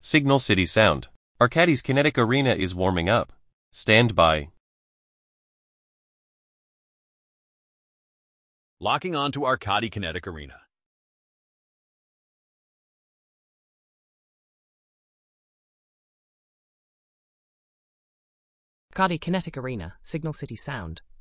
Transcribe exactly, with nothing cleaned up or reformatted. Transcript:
Signal City Sound. Arcadis Kinetic Arena is warming up. Stand by. Locking on to Arcadi Kinetic Arena. Arcadi Kinetic Arena, Signal City Sound.